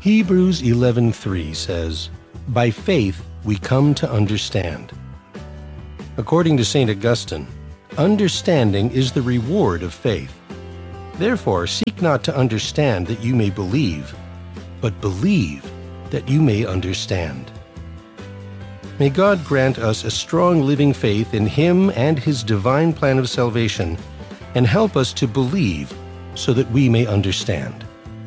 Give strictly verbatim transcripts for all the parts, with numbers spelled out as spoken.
Hebrews eleven three says, "By faith we come to understand." According to Saint Augustine, understanding is the reward of faith. Therefore, seek not to understand that you may believe, but believe that you may understand. May God grant us a strong living faith in Him and His divine plan of salvation, and help us to believe so that we may understand.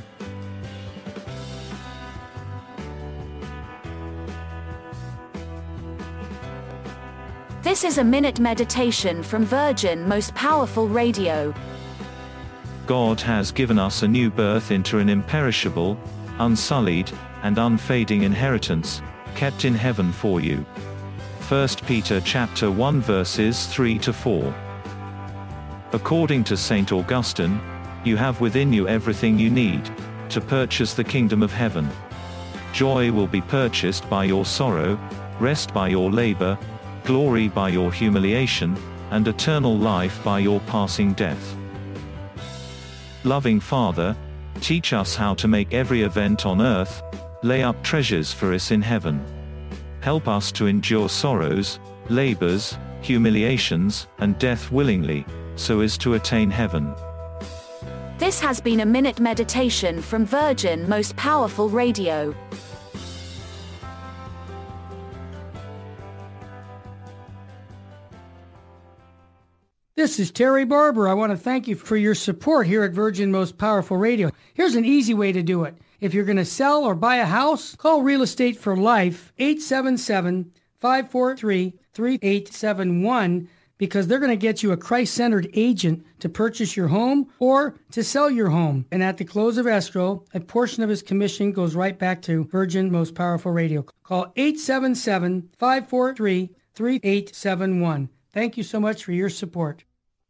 This is a minute meditation from Virgin Most Powerful Radio. God has given us a new birth into an imperishable, unsullied, and unfading inheritance, kept in heaven for you. First Peter chapter one verses three to four. According to Saint Augustine, you have within you everything you need to purchase the kingdom of heaven. Joy will be purchased by your sorrow, rest by your labor, glory by your humiliation, and eternal life by your passing death. Loving Father, teach us how to make every event on earth lay up treasures for us in heaven. Help us to endure sorrows, labors, humiliations, and death willingly, so as to attain heaven. This has been a minute meditation from Virgin Most Powerful Radio. This is Terry Barber. I want to thank you for your support here at Virgin Most Powerful Radio. Here's an easy way to do it. If you're going to sell or buy a house, call Real Estate for Life, eight seven seven, five four three, three eight seven one, because they're going to get you a Christ-centered agent to purchase your home or to sell your home. And at the close of escrow, a portion of his commission goes right back to Virgin Most Powerful Radio. Call eight seven seven, five four three, three eight seven one. Thank you so much for your support.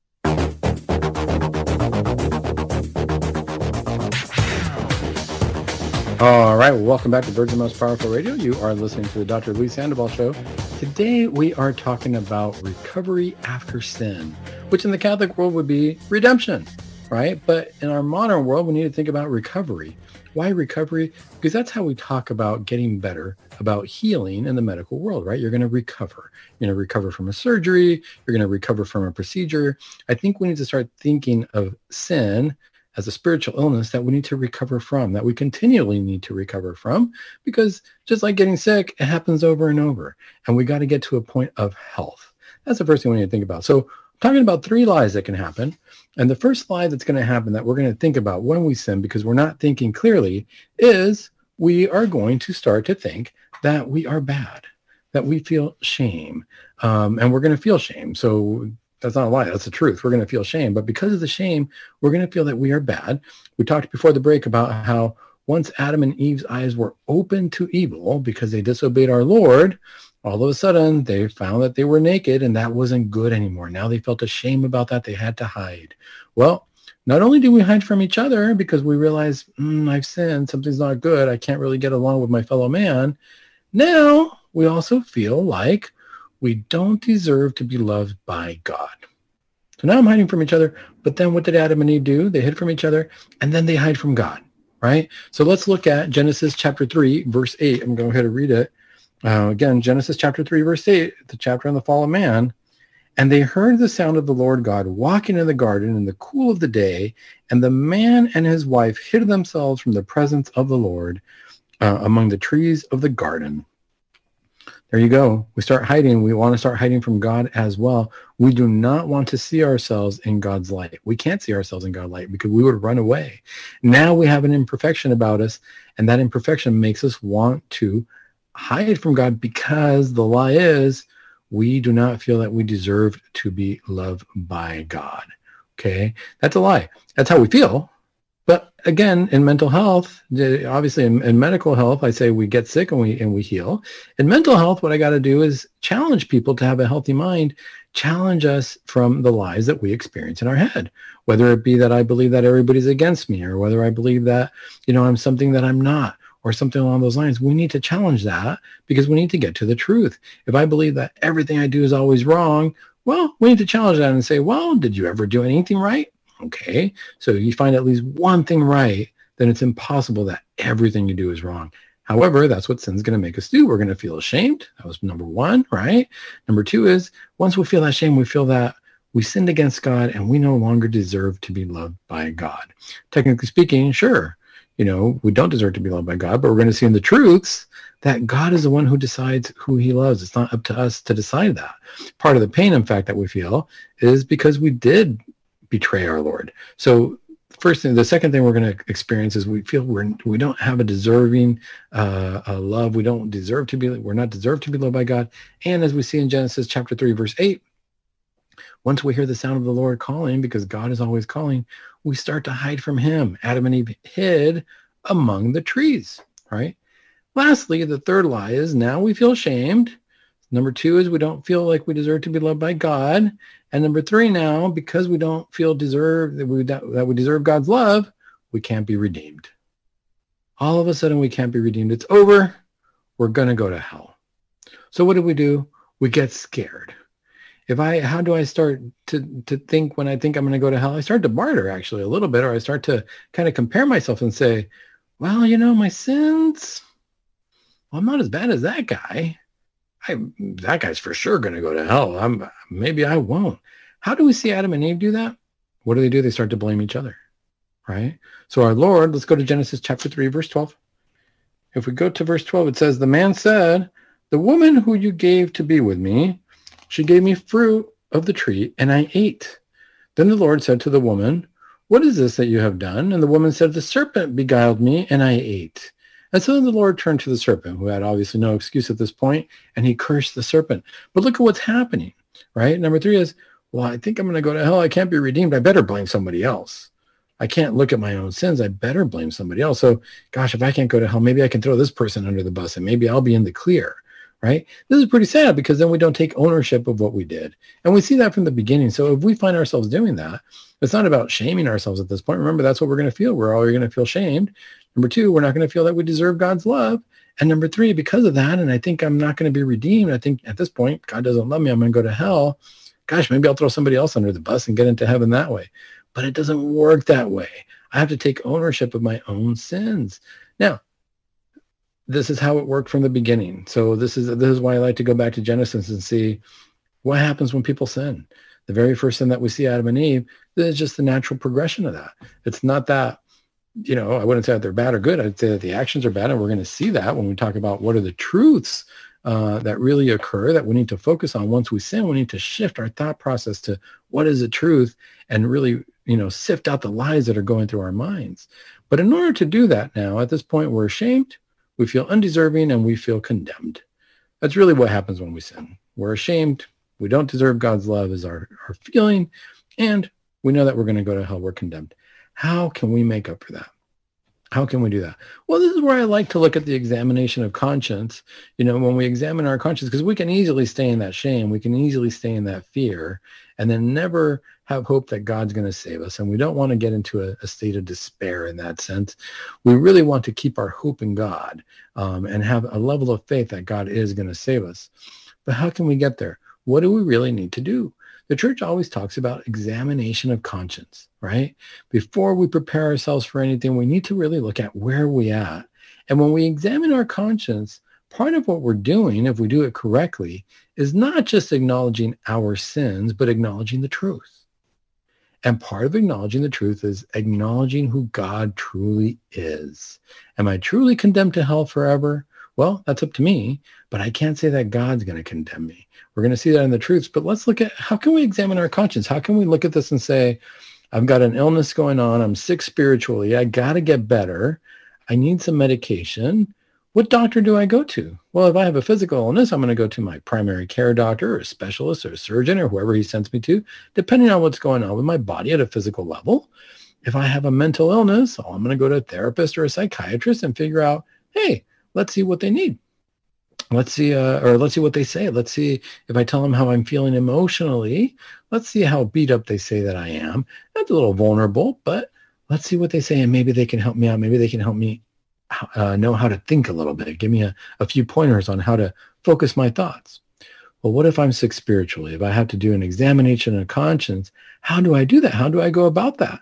All right, well, welcome back to Virgin Most Powerful Radio. You are listening to the Doctor Luis Sandoval Show. Today we are talking about recovery after sin, which in the Catholic world would be redemption, right? But in our modern world, we need to think about recovery. Why recovery? Because that's how we talk about getting better, about healing in the medical world, right? You're going to recover. You're going to recover from a surgery. You're going to recover from a procedure. I think we need to start thinking of sin as a spiritual illness that we need to recover from, that we continually need to recover from, because just like getting sick, it happens over and over. And we got to get to a point of health. That's the first thing we need to think about. So I'm talking about three lies that can happen. And the first lie that's going to happen that we're going to think about when we sin, because we're not thinking clearly, is we are going to start to think that we are bad, that we feel shame. Um, and we're going to feel shame. So that's not a lie. That's the truth. We're going to feel shame. But because of the shame, we're going to feel that we are bad. We talked before the break about how once Adam and Eve's eyes were open to evil because they disobeyed our Lord, all of a sudden they found that they were naked, and that wasn't good anymore. Now they felt ashamed about that. They had to hide. Well, not only do we hide from each other because we realize, mm, I've sinned, something's not good, I can't really get along with my fellow man. Now we also feel like we don't deserve to be loved by God. So now I'm hiding from each other, but then what did Adam and Eve do? They hid from each other, and then they hide from God, right? So let's look at Genesis chapter three, verse eight. I'm going to go ahead and read it. Uh, again, Genesis chapter three, verse eight, the chapter on the fall of man. And they heard the sound of the Lord God walking in the garden in the cool of the day, and the man and his wife hid themselves from the presence of the Lord uh, among the trees of the garden. There you go. We start hiding. We want to start hiding from God as well. We do not want to see ourselves in God's light. We can't see ourselves in God's light because we would run away. Now we have an imperfection about us, and that imperfection makes us want to hide from God because the lie is we do not feel that we deserve to be loved by God. Okay? That's a lie. That's how we feel. But again, in mental health, obviously in, in medical health, I say we get sick and we and we heal. In mental health, what I got to do is challenge people to have a healthy mind, challenge us from the lies that we experience in our head, whether it be that I believe that everybody's against me, or whether I believe that, you know, I'm something that I'm not, or something along those lines. We need to challenge that because we need to get to the truth. If I believe that everything I do is always wrong, well, we need to challenge that and say, well, did you ever do anything right? Okay, so you find at least one thing right then it's impossible that everything you do is wrong. However, that's what sin's going to make us do. We're going to feel ashamed. That was number one, right? Number two is once we feel that shame, we feel that we sinned against God and we no longer deserve to be loved by God. Technically speaking, sure, you know, we don't deserve to be loved by God, but we're going to see in the truths that God is the one who decides who he loves. It's not up to us to decide that. Part of the pain, in fact, that we feel is because we did betray our Lord. So first thing, the second thing we're going to experience is we feel we're, we don't have a deserving uh, uh, love. We don't deserve to be, we're not deserved to be loved by God. And as we see in Genesis chapter three, verse eight, once we hear the sound of the Lord calling, because God is always calling, we start to hide from him. Adam and Eve hid among the trees, right? Lastly, the third lie is now we feel shamed. Number two is we don't feel like we deserve to be loved by God. And number three now, because we don't feel deserve that we, that we deserve God's love, we can't be redeemed. All of a sudden we can't be redeemed. It's over. We're going to go to hell. So what do we do? We get scared. If I, how do I start to, to think when I think I'm going to go to hell? I start to barter actually a little bit, or I start to kind of compare myself and say, well, you know, my sins, well, I'm not as bad as that guy. I, that guy's for sure going to go to hell. I'm, maybe I won't. How do we see Adam and Eve do that? What do they do? They start to blame each other, right? So our Lord, let's go to Genesis chapter three, verse twelve. If we go to verse twelve, it says, the man said, the woman who you gave to be with me, she gave me fruit of the tree, and I ate. Then the Lord said to the woman, what is this that you have done? And the woman said, the serpent beguiled me, and I ate. And so the Lord turned to the serpent, who had obviously no excuse at this point, and he cursed the serpent. But look at what's happening, right? Number three is, well, I think I'm going to go to hell. I can't be redeemed. I better blame somebody else. I can't look at my own sins. I better blame somebody else. So, gosh, if I can't go to hell, maybe I can throw this person under the bus, and maybe I'll be in the clear, right? This is pretty sad because then we don't take ownership of what we did. And we see that from the beginning. So if we find ourselves doing that, it's not about shaming ourselves at this point. Remember, that's what we're going to feel. We're all going to feel shamed. Number two, we're not going to feel that we deserve God's love. And number three, because of that, and I think I'm not going to be redeemed, I think at this point, God doesn't love me, I'm going to go to hell. Gosh, maybe I'll throw somebody else under the bus and get into heaven that way. But it doesn't work that way. I have to take ownership of my own sins. Now, this is how it worked from the beginning. So this is this is why I like to go back to Genesis and see what happens when people sin. The very first sin that we see Adam and Eve, this is just the natural progression of that. It's not that, you know, I wouldn't say that they're bad or good. I'd say that the actions are bad, and we're going to see that when we talk about what are the truths uh, that really occur that we need to focus on. Once we sin, we need to shift our thought process to what is the truth and really, you know, sift out the lies that are going through our minds. But in order to do that now, at this point, we're ashamed, we feel undeserving, and we feel condemned. That's really what happens when we sin. We're ashamed. We don't deserve God's love is our, our feeling, and we know that we're going to go to hell. We're condemned. How can we make up for that? How can we do that? Well, this is where I like to look at the examination of conscience. You know, when we examine our conscience, because we can easily stay in that shame, we can easily stay in that fear, and then never have hope that God's going to save us. And we don't want to get into a, a state of despair in that sense. We really want to keep our hope in God um, and have a level of faith that God is going to save us. But how can we get there? What do we really need to do? The church always talks about examination of conscience, right? Before we prepare ourselves for anything, we need to really look at where we're at. And when we examine our conscience, part of what we're doing, if we do it correctly, is not just acknowledging our sins, but acknowledging the truth. And part of acknowledging the truth is acknowledging who God truly is. Am I truly condemned to hell forever? Well, that's up to me, but I can't say that God's going to condemn me. We're going to see that in the truths, but let's look at how can we examine our conscience? How can we look at this and say, I've got an illness going on. I'm sick spiritually. I got to get better. I need some medication. What doctor do I go to? Well, if I have a physical illness, I'm going to go to my primary care doctor or a specialist or a surgeon or whoever he sends me to, depending on what's going on with my body at a physical level. If I have a mental illness, I'm going to go to a therapist or a psychiatrist and figure out, hey, let's see what they need. Let's see, uh, or let's see what they say. Let's see if I tell them how I'm feeling emotionally. Let's see how beat up they say that I am. That's a little vulnerable, but let's see what they say, and maybe they can help me out. Maybe they can help me uh, know how to think a little bit. Give me a, a few pointers on how to focus my thoughts. Well, what if I'm sick spiritually? If I have to do an examination of conscience, how do I do that? How do I go about that?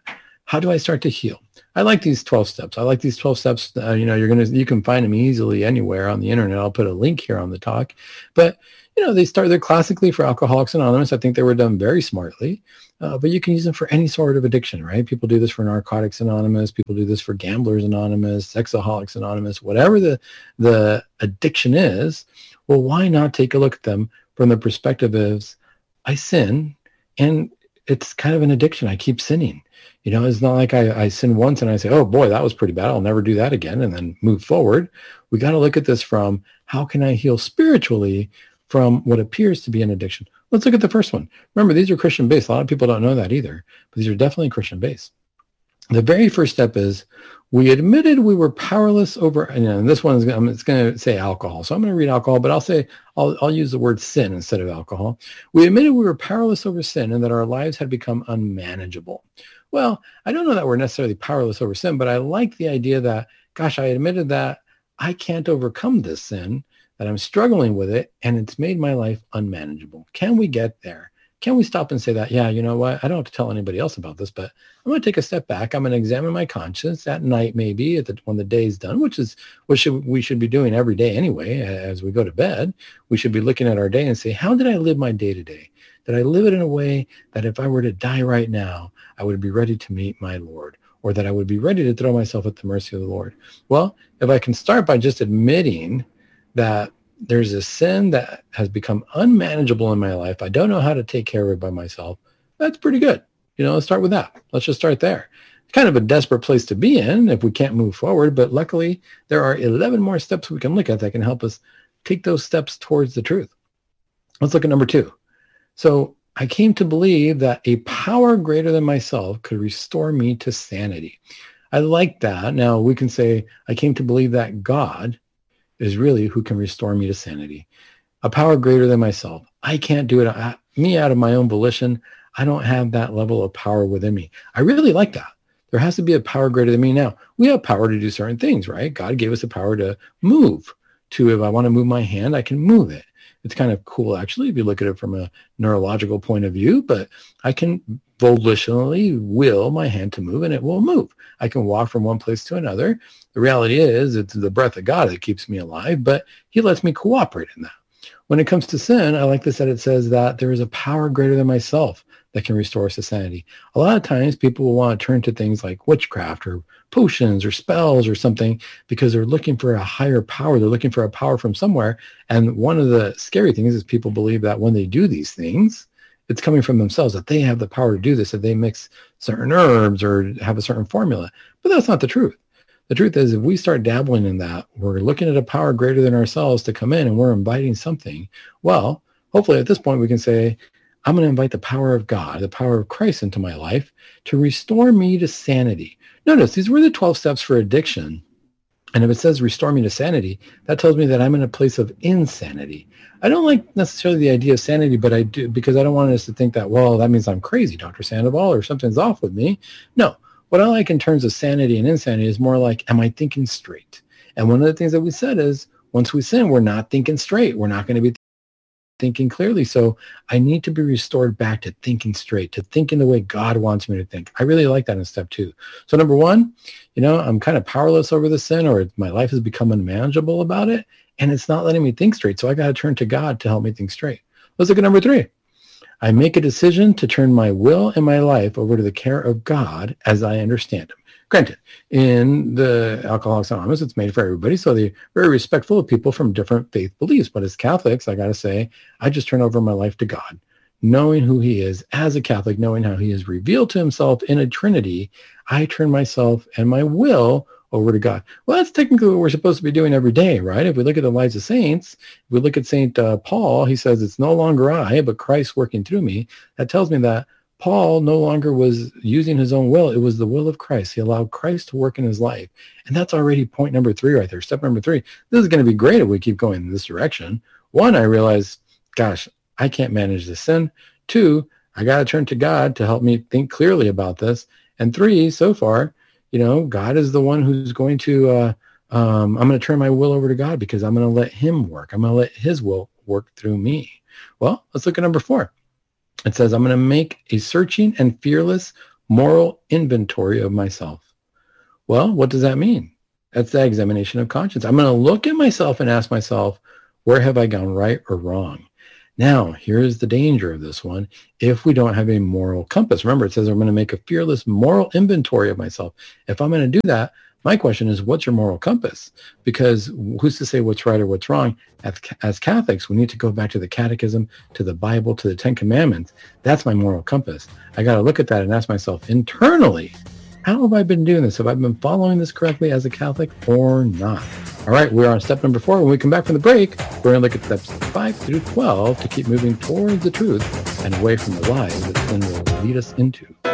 how do I start to heal? I like these twelve steps. I like these twelve steps. Uh, you know, you're going to, you can find them easily anywhere on the internet. I'll put a link here on the talk, but you know, they start, they're classically for Alcoholics Anonymous. I think they were done very smartly, uh, but you can use them for any sort of addiction, right? People do this for Narcotics Anonymous. People do this for Gamblers Anonymous, Sexaholics Anonymous, whatever the, the addiction is. Well, why not take a look at them from the perspective of, I sin and it's kind of an addiction. I keep sinning. You know, it's not like I, I sin once and I say, oh boy, that was pretty bad. I'll never do that again. And then move forward. We got to look at this from how can I heal spiritually from what appears to be an addiction. Let's look at the first one. Remember, these are Christian-based. A lot of people don't know that either, but these are definitely Christian-based. The very first step is we admitted we were powerless over, and this one is going it's going to say alcohol. So I'm going to read alcohol, but I'll say, I'll, I'll use the word sin instead of alcohol. We admitted we were powerless over sin and that our lives had become unmanageable. Well, I don't know that we're necessarily powerless over sin, but I like the idea that, gosh, I admitted that I can't overcome this sin, that I'm struggling with it, and it's made my life unmanageable. Can we get there? Can we stop and say that, yeah, you know what, I don't have to tell anybody else about this, but I'm going to take a step back. I'm going to examine my conscience at night, maybe at the, when the day's done, which is what should, we should be doing every day anyway. As we go to bed, we should be looking at our day and say, how did I live my day to day? Did I live it in a way that if I were to die right now, I would be ready to meet my Lord, or that I would be ready to throw myself at the mercy of the Lord? Well, if I can start by just admitting that there's a sin that has become unmanageable in my life, I don't know how to take care of it by myself, that's pretty good. You know, let's start with that. Let's just start there. It's kind of a desperate place to be in if we can't move forward, but luckily there are eleven more steps we can look at that can help us take those steps towards the truth. Let's look at number two. So I came to believe that a power greater than myself could restore me to sanity. I like that. Now we can say, I came to believe that God is really who can restore me to sanity. A power greater than myself. I can't do it. I, me out of my own volition, I don't have that level of power within me. I really like that. There has to be a power greater than me. Now, we have power to do certain things, right? God gave us the power to move. To, if I want to move my hand, I can move it. It's kind of cool, actually, if you look at it from a neurological point of view, but I can volitionally will my hand to move, and it will move. I can walk from one place to another. The reality is it's the breath of God that keeps me alive, but he lets me cooperate in that. When it comes to sin, I like this that it says that there is a power greater than myself that can restore us to sanity. A lot of times people will want to turn to things like witchcraft or potions or spells or something because they're looking for a higher power. They're looking for a power from somewhere. And one of the scary things is people believe that when they do these things, it's coming from themselves, that they have the power to do this, that they mix certain herbs or have a certain formula. But that's not the truth. The truth is, if we start dabbling in that, we're looking at a power greater than ourselves to come in and we're inviting something. Well, hopefully at this point we can say, I'm going to invite the power of God, the power of Christ into my life to restore me to sanity. Notice, these were the twelve steps for addiction. And if it says restore me to sanity, that tells me that I'm in a place of insanity. I don't like necessarily the idea of sanity, but I do, because I don't want us to think that, well, that means I'm crazy, Doctor Sandoval, or something's off with me. No, what I like in terms of sanity and insanity is more like, am I thinking straight? And one of the things that we said is, once we sin, we're not thinking straight. We're not going to be thinking clearly. So I need to be restored back to thinking straight, to thinking the way God wants me to think. I really like that in step two. So number one, you know, I'm kind of powerless over the sin, or my life has become unmanageable about it, and it's not letting me think straight. So I got to turn to God to help me think straight. Let's look at number three. I make a decision to turn my will and my life over to the care of God as I understand him. Granted, in the Alcoholics Anonymous, it's made for everybody, so they're very respectful of people from different faith beliefs. But as Catholics, I got to say, I just turn over my life to God, knowing who he is as a Catholic, knowing how he is revealed to himself in a Trinity. I turn myself and my will over to God. Well, that's technically what we're supposed to be doing every day, right? If we look at the lives of saints, if we look at Saint uh, Paul, he says, it's no longer I, but Christ working through me. That tells me that Paul no longer was using his own will. It was the will of Christ. He allowed Christ to work in his life. And that's already point number three right there. Step number three. This is going to be great if we keep going in this direction. One, I realize, gosh, I can't manage this sin. Two, I got to turn to God to help me think clearly about this. And three, so far, you know, God is the one who's going to, uh, um, I'm going to turn my will over to God because I'm going to let him work. I'm going to let his will work through me. Well, let's look at number four. It says, I'm going to make a searching and fearless moral inventory of myself. Well, what does that mean? That's the examination of conscience. I'm going to look at myself and ask myself, where have I gone right or wrong? Now, here's the danger of this one. If we don't have a moral compass, remember it says I'm going to make a fearless moral inventory of myself. If I'm going to do that, my question is, what's your moral compass? Because who's to say what's right or what's wrong? As, as Catholics, we need to go back to the Catechism, to the Bible, to the Ten Commandments. That's my moral compass. I got to look at that and ask myself internally, how have I been doing this? Have I been following this correctly as a Catholic or not? All right, we're on step number four. When we come back from the break, we're going to look at steps five through twelve to keep moving towards the truth and away from the lies that sin will lead us into.